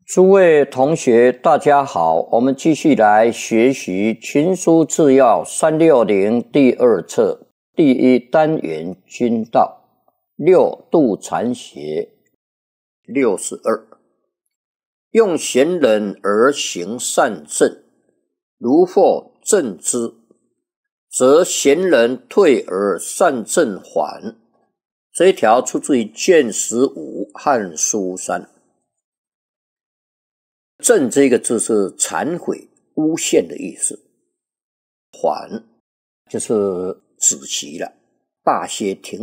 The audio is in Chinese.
诸位同学，大家好，我们继续来学习《群书治要360》第二册第一单元君道六度禅学62。用贤人而行善政，如或正之，则贤人退而善政还。这一条出自于卷15汉书3。正这个字是忏悔、诬陷的意思，还就是止息了，罢歇停